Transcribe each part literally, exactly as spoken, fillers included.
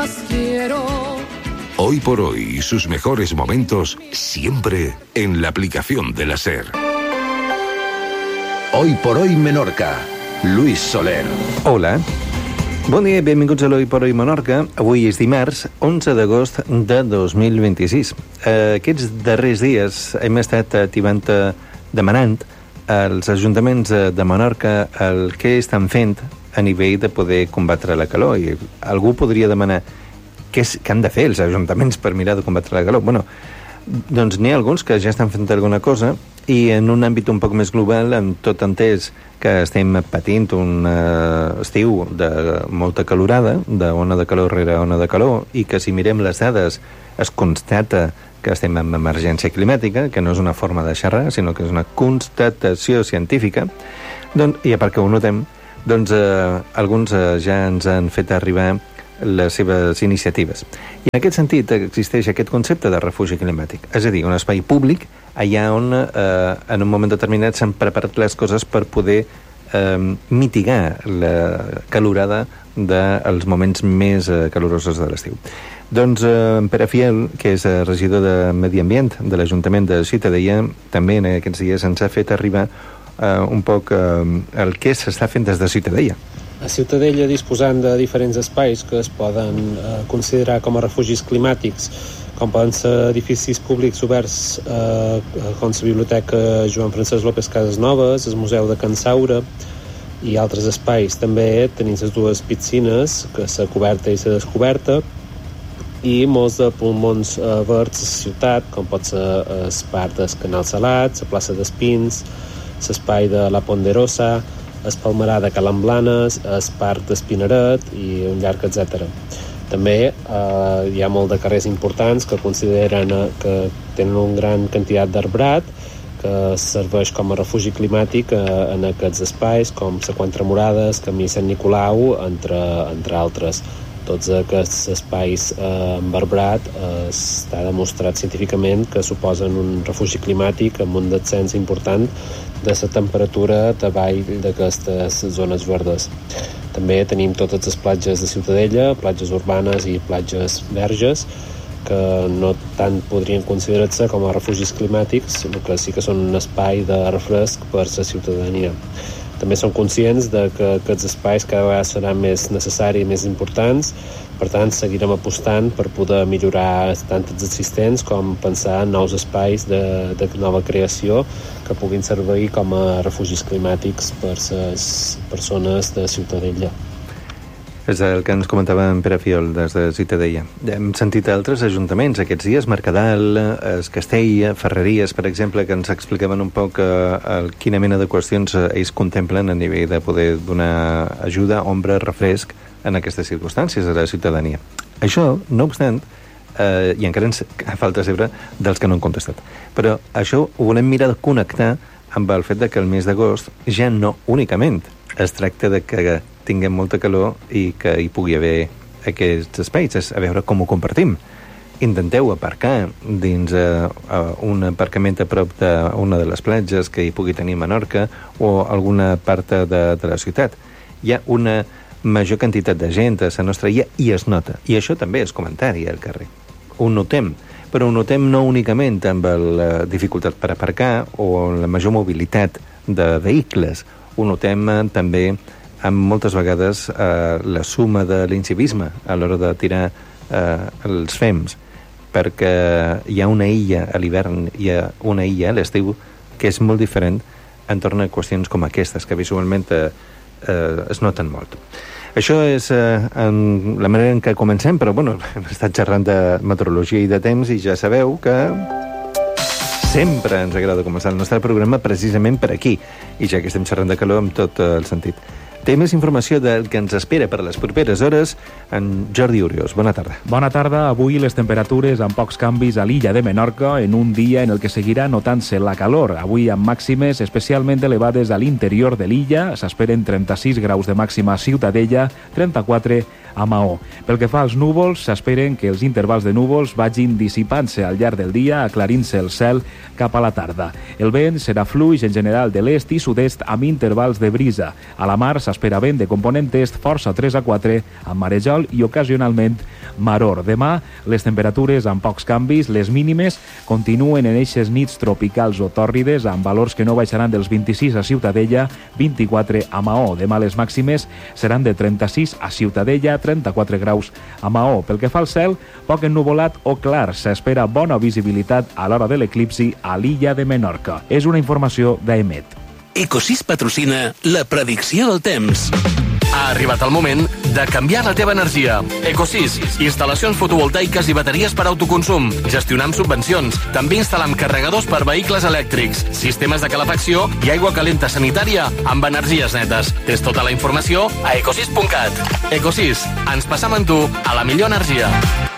más quiero. Hoy por hoy, sus mejores momentos siempre en la aplicación de la SER. Hoy por hoy Menorca, Luis Soler. Hola. Bon dia i benvinguts a l'Hoy por Hoy Menorca. Avui és dimarts, onze d'agost de dos mil vint-i-sis. Eh, aquests darrers dies hem estat activant, demanant als ajuntaments de Menorca el que estan fent a nivell de poder combatre la calor. I algú podria demanar què, és, què han de fer els ajuntaments per mirar de combatre la calor. Bueno, doncs n'hi ha alguns que ja estan fent alguna cosa, i en un àmbit un poc més global, amb tot entès que estem patint un uh, estiu de molta calorada, d'ona de calor rere ona de calor, i que si mirem les dades es constata que estem en emergència climàtica, que no és una forma de xerrar, sinó que és una constatació científica, doncs, i a part que ho notem, doncs uh, alguns uh, ja ens han fet arribar les seves iniciatives. I en aquest sentit existeix aquest concepte de refugi climàtic, és a dir, un espai públic allà on eh, en un moment determinat s'han preparat les coses per poder eh, mitigar la calorada dels moments més eh, calorosos de l'estiu. Doncs eh, en Pere Fiel, que és regidor de Medi Ambient de l'Ajuntament de Ciutadella, també en aquests dies ens ha fet arribar eh, un poc eh, el que s'està fent des de Ciutadella. A Ciutadella disposant de diferents espais que es poden eh, considerar com a refugis climàtics, com poden ser edificis públics oberts eh, com la Biblioteca Joan Francesc López Cases Noves, el Museu de Can Saura i altres espais. També tenim les dues piscines, que la coberta i la descoberta, i molts de pulmons eh, verds a la ciutat, com pot ser el parc del Canal Salat, la plaça d'Espins, l'espai de la Ponderosa, el Palmerà de Calamblanes, el Parc d'Espinaret i un llarg etcètera. També eh, hi ha molt de carrers importants que consideren eh, que tenen una gran quantitat d'arbrat que serveix com a refugi climàtic eh, en aquests espais, com la Quatre Morades, Camí Sant Nicolau, entre, entre altres. Tots aquests espais eh, amb arbrat eh, està demostrat científicament que suposen un refugi climàtic amb un descens important de la temperatura davall d'aquestes zones verdes. També tenim totes les platges de Ciutadella, platges urbanes i platges verges, que no tant podrien considerar-se com a refugis climàtics, sinó que sí que són un espai de refresc per la ciutadania. També som conscients de que aquests espais cada vegada seran més necessaris i més importants, per tant seguirem apostant per poder millorar tant els existents com pensar en nous espais de, de nova creació que puguin servir com a refugis climàtics per les persones de Ciutadella. És el que ens comentava en Pere Fiol des de Ciutadella. Hem sentit altres ajuntaments aquests dies, Mercadal, es Castell, Ferreries, per exemple, que ens explicaven un poc eh, quina mena de qüestions ells contemplen a nivell de poder donar ajuda, ombra, refresc en aquestes circumstàncies a la ciutadania. Això, no obstant, eh, i encara ens falta saber dels que no han contestat, però això ho volem mirar de connectar amb el fet de que el mes d'agost ja no únicament es tracta de que tinguem molta calor i que hi pugui haver aquests espais, és a veure com ho compartim. Intenteu aparcar dins uh, uh, un aparcament a prop d'una de les platges que hi pugui tenir Menorca o alguna part de, de la ciutat. Hi ha una major quantitat de gent a la nostra illa i es nota. I això també és comentari al carrer. Ho notem, però ho notem no únicament amb la dificultat per aparcar o la major mobilitat de vehicles. Ho notem uh, també amb moltes vegades eh, la suma de l'incivisme a l'hora de tirar eh, els fems, perquè hi ha una illa a l'hivern i hi ha una illa a l'estiu que és molt diferent entorn a qüestions com aquestes, que visualment eh, eh, es noten molt. Això és eh, en la manera en què comencem, però bueno, hem estat xerrant de meteorologia i de temps i ja sabeu que sempre ens agrada començar el nostre programa precisament per aquí, i ja que estem xerrant de calor amb tot el sentit. Té més informació del que ens espera per les properes hores en Jordi Uriós. Bona tarda. Bona tarda. Avui les temperatures amb pocs canvis a l'illa de Menorca en un dia en el que seguirà notant-se la calor. Avui amb màximes especialment elevades a l'interior de l'illa. S'esperen trenta-sis graus de màxima a Ciutadella, trenta-quatre a Maó. Pel que fa als núvols, s'esperen que els intervals de núvols vagin dissipant-se al llarg del dia, aclarint-se el cel cap a la tarda. El vent serà fluix en general de l'est i sud-est amb intervals de brisa. A la mar s'espera s'espera vent de component est força tres a quatre, amb marejol i ocasionalment maror. Demà, les temperatures amb pocs canvis, les mínimes continuen en eixes nits tropicals o tòrrides, amb valors que no baixaran dels vint-i-sis a Ciutadella, vint-i-quatre a Maó. Demà les màximes seran de trenta-sis a Ciutadella, trenta-quatre graus a Maó. Pel que fa al cel, poc ennuvolat o clar. S'espera bona visibilitat a l'hora de l'eclipsi a l'illa de Menorca. És una informació d'Emet. Ecosys patrocina la predicció del temps. Ha arribat el moment de canviar la teva energia. Ecosys, instal·lacions fotovoltaiques i bateries per autoconsum. Gestionar amb subvencions. També instal·lam carregadors per vehicles elèctrics, sistemes de calefacció i aigua calenta sanitària amb energies netes. Tens tota la informació a ecosys punt cat. Ecosys, ens passam amb tu a la millor energia.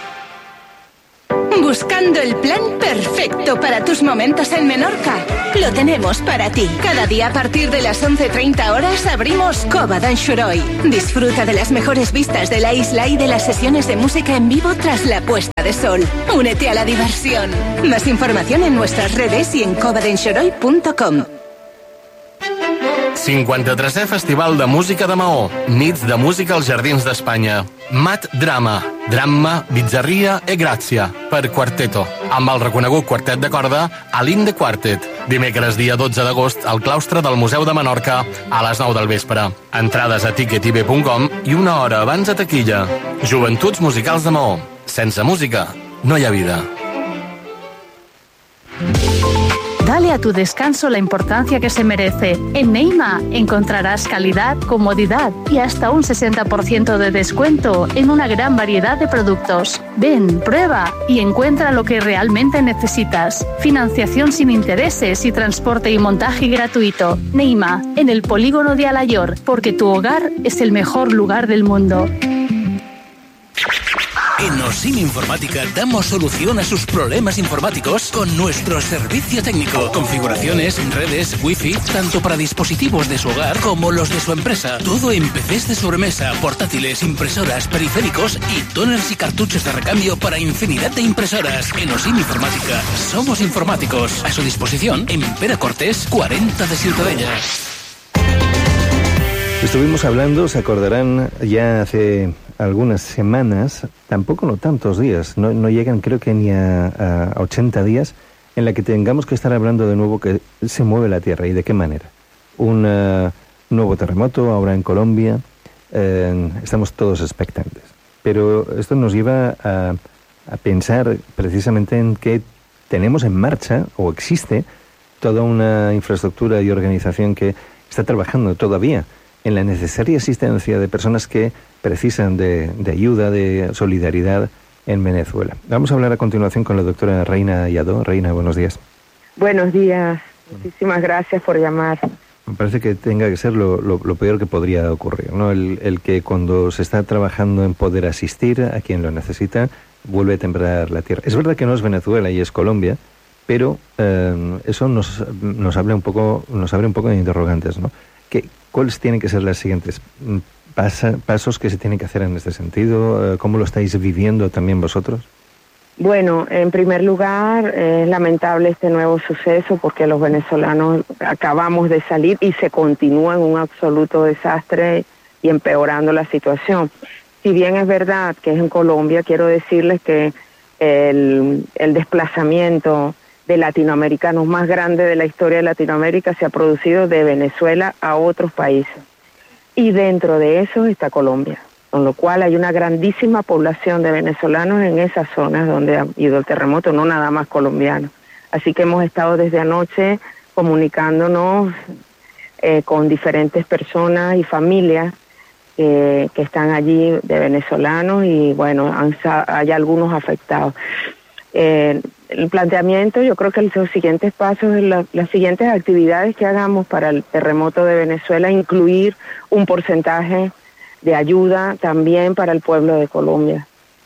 Buscando el plan perfecto para tus momentos en Menorca. Lo tenemos para ti. Cada día a partir de las once treinta horas abrimos Cova d'en Xuroi. Disfruta de las mejores vistas de la isla y de las sesiones de música en vivo tras la puesta de sol. Únete a la diversión. Más información en nuestras redes y en cova d'en xuroi punto com. cinquanta-tresè Festival de Música de Maó. Nits de música als Jardins d'Espanya. Mat Drama. Dramma, Bizzarria e Grazia. Per Quarteto. Amb el reconegut quartet de corda Alinde Quartet. Dimecres dia dotze d'agost al claustre del Museu de Menorca a les nou del vespre. Entrades a ticketibe punt com i una hora abans a taquilla. Joventuts Musicals de Maó. Sense música no hi ha vida. Dale a tu descanso la importancia que se merece. En Neima encontrarás calidad, comodidad y hasta un sesenta por ciento de descuento en una gran variedad de productos. Ven, prueba y encuentra lo que realmente necesitas. Financiación sin intereses y transporte y montaje gratuito. Neima, en el polígono de Alayor, porque tu hogar es el mejor lugar del mundo. En Osim Informática damos solución a sus problemas informáticos con nuestro servicio técnico. Configuraciones, redes, wifi, tanto para dispositivos de su hogar como los de su empresa. Todo en P Cs de sobremesa, portátiles, impresoras, periféricos y toners y cartuchos de recambio para infinidad de impresoras. En Osim Informática somos informáticos. A su disposición en Pere Cortés cuarenta de Ciutadella. Estuvimos hablando, se acordarán, ya hace algunas semanas, tampoco no tantos días, no, no llegan creo que ni a, a ochenta días, en la que tengamos que estar hablando de nuevo que se mueve la Tierra y de qué manera. Un uh, nuevo terremoto ahora en Colombia, eh, estamos todos expectantes. Pero esto nos lleva a, a pensar precisamente en que tenemos en marcha, o existe, toda una infraestructura y organización que está trabajando todavía en la necesaria asistencia de personas que precisan de, de ayuda, de solidaridad en Venezuela. Vamos a hablar a continuación con la doctora Reina Lladó. Reina, buenos días. Buenos días. Muchísimas gracias por llamar. Me parece que tenga que ser lo, lo, lo peor que podría ocurrir, ¿no? El, el que cuando se está trabajando en poder asistir a quien lo necesita, vuelve a temblar la tierra. Es verdad que no es Venezuela y es Colombia, pero eh, eso nos, nos abre un poco, nos abre un poco de interrogantes, ¿no? ¿Qué, ¿Cuáles tienen que ser las siguientes pasa, pasos que se tienen que hacer en este sentido? ¿Cómo lo estáis viviendo también vosotros? Bueno, en primer lugar, es lamentable este nuevo suceso porque los venezolanos acabamos de salir y se continúa en un absoluto desastre y empeorando la situación. Si bien es verdad que es en Colombia, quiero decirles que el, el desplazamiento de latinoamericanos más grande de la historia de Latinoamérica se ha producido de Venezuela a otros países. Y dentro de eso está Colombia, con lo cual hay una grandísima población de venezolanos en esas zonas donde ha ido el terremoto, no nada más colombianos. Así que hemos estado desde anoche comunicándonos eh, con diferentes personas y familias eh, que están allí de venezolanos y bueno, han, hay algunos afectados. Eh, el planteamiento, yo creo que los siguientes pasos, la, las siguientes actividades que hagamos para el terremoto de Venezuela, incluir un porcentaje de ayuda también para el pueblo de Colombia.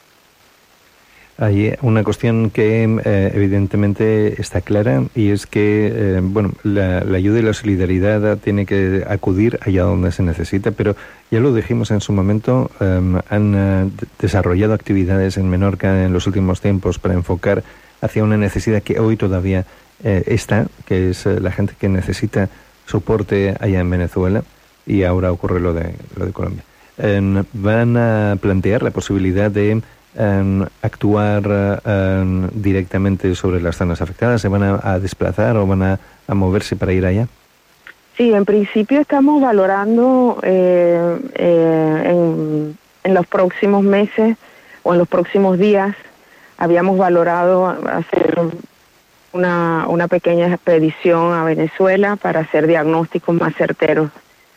Hay una cuestión que eh, evidentemente está clara y es que eh, bueno, la, la ayuda y la solidaridad tiene que acudir allá donde se necesita, pero ya lo dijimos en su momento, eh, han eh, desarrollado actividades en Menorca en los últimos tiempos para enfocar hacia una necesidad que hoy todavía eh, está, que es eh, la gente que necesita soporte allá en Venezuela. y ahora ocurre lo de, lo de Colombia. Eh, ¿Van a plantear la posibilidad de eh, actuar eh, directamente sobre las zonas afectadas? ¿Se van a, a desplazar o van a, a moverse para ir allá? Sí, en principio estamos valorando eh, eh, en, en los próximos meses o en los próximos días, habíamos valorado hacer una, una pequeña expedición a Venezuela para hacer diagnósticos más certeros.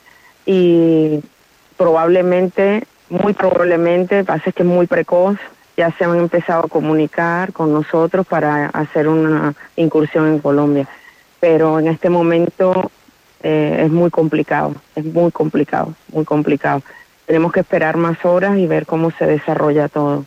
Y probablemente, muy probablemente, pasa que es muy precoz, ya se han empezado a comunicar con nosotros para hacer una incursión en Colombia. Pero en este momento eh, es muy complicado, es muy complicado, muy complicado. Tenemos que esperar más horas y ver cómo se desarrolla todo.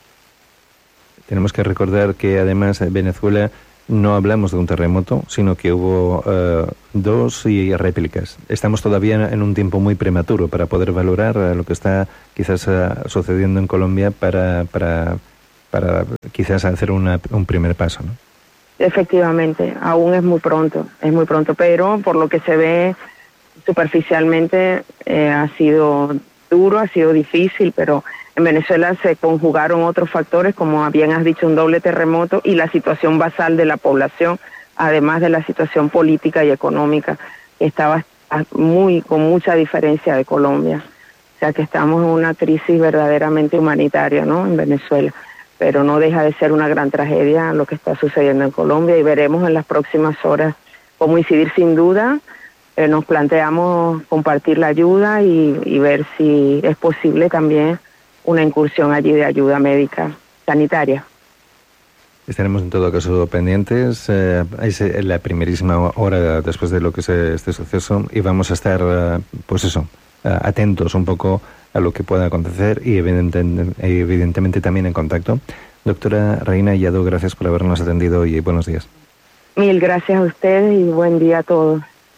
Tenemos que recordar que además en Venezuela no hablamos de un terremoto, sino que hubo uh, dos y réplicas. Estamos todavía en un tiempo muy prematuro para poder valorar uh, lo que está quizás uh, sucediendo en Colombia para, para, para quizás hacer una, un primer paso, ¿no? Efectivamente, aún es muy pronto, es muy pronto, pero por lo que se ve superficialmente eh, ha sido duro, ha sido difícil, pero en Venezuela se conjugaron otros factores, como bien has dicho, un doble terremoto y la situación basal de la población, además de la situación política y económica, que estaba muy, con mucha diferencia de Colombia. O sea que estamos en una crisis verdaderamente humanitaria, ¿no?, en Venezuela, pero no deja de ser una gran tragedia lo que está sucediendo en Colombia y veremos en las próximas horas cómo incidir. Sin duda. Eh, nos planteamos compartir la ayuda y, y ver si es posible también una incursión allí de ayuda médica sanitaria. Estaremos en todo caso pendientes. Eh, es la primerísima hora después de lo que es este suceso y vamos a estar, eh, pues eso, eh, atentos un poco a lo que pueda acontecer y evidentemente, evidentemente también en contacto. Doctora Reina Yadó, gracias por habernos atendido y buenos días. Mil gracias a ustedes y buen día a todos.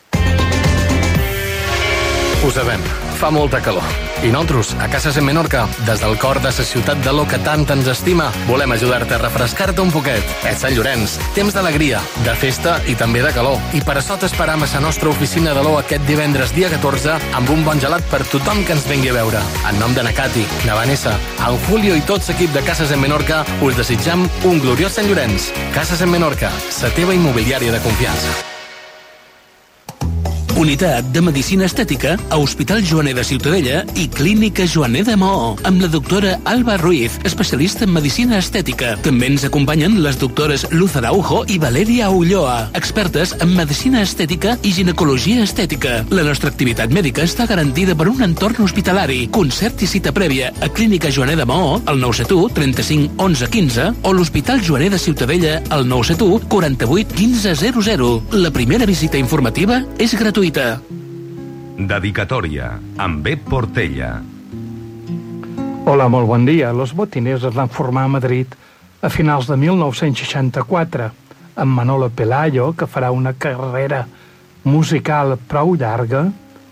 Ho sabem, fa molta calor. I nosaltres, a Cases en Menorca, des del cor de la ciutat de l'O que tant ens estima, volem ajudar-te a refrescar-te un poquet. És Sant Llorenç, temps d'alegria, de festa i també de calor. I per això t'esperam a la nostra oficina de l'O aquest divendres dia catorze amb un bon gelat per tothom que ens vengui a veure. En nom de na Cati, na Vanessa, en Julio i tot l'equip de Cases en Menorca, us desitjam un gloriós Sant Llorenç. Cases en Menorca, la teva immobiliària de confiança. Unitat de Medicina Estètica a Hospital Joaner de Ciutadella i Clínica Joaner de Maó, amb la doctora Alba Ruiz, especialista en Medicina Estètica. També ens acompanyen les doctores Luz Araujo i Valeria Ulloa, expertes en Medicina Estètica i Ginecologia Estètica. La nostra activitat mèdica està garantida per un entorn hospitalari. Concert i cita prèvia a Clínica Joaner de Maó, al nou set u, trenta-cinc, onze, quinze, o l'Hospital Joaner de Ciutadella, al nou set u, quaranta-vuit, quinze, zero zero. La primera visita informativa és gratuïta. Dedicatòria, amb Bep Portella. Hola, molt bon dia. Los Botiners es van formar a Madrid a finals de mil nou-cents seixanta-quatre, amb Manolo Pelayo, que farà una carrera musical prou llarga,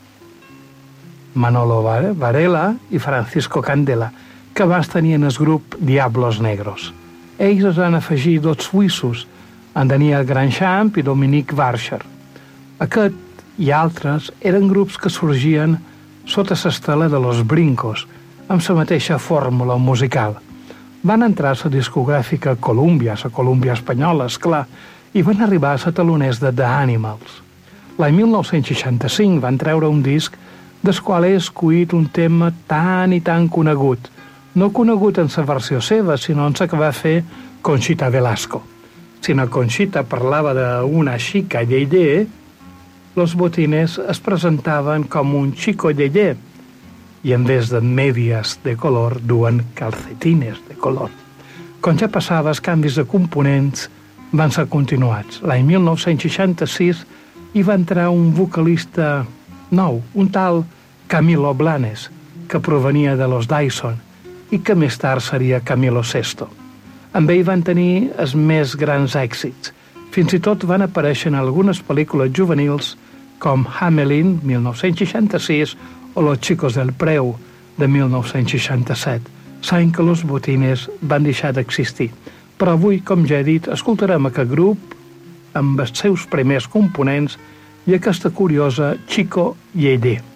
Manolo Varela i Francisco Candela, que abans tenien el grup Diablos Negros. Ells es van afegir dos suïssos, en Daniel Grandchamp i Dominique Varcher. Aquest i altres eren grups que sorgien sota l'estela de Los Brincos, amb la mateixa fórmula musical. Van entrar a la discogràfica Columbia, la Columbia espanyola, esclar, i van arribar a ser taloners de The Animals. L'any mil nou-cents seixanta-cinc van treure un disc del qual he escollit un tema tan i tan conegut, no conegut en la versió seva, sinó en la que va fer Conchita Velasco. Si la Conchita parlava d'una xica lleyer, los Botines es presentaven com un chico lleyer i en vez de medias de color duen calcetines de color. Com ja passava, els canvis de components van ser continuats. L'any mil nou-cents seixanta-sis hi va entrar un vocalista nou, un tal Camilo Blanes, que provenia de los Dyson i que més tard seria Camilo Sesto. Amb ell van tenir els més grans èxits. Fins i tot van aparèixer en algunes pel·lícules juvenils com Hamelin, mil nou-cents seixanta-sis, o Los Chicos del Preu, de mil nou-cents seixanta-set, l'any que los Botines van deixar d'existir. Però avui, com ja he dit, escoltarem aquest grup amb els seus primers components i aquesta curiosa Chico Lleyer.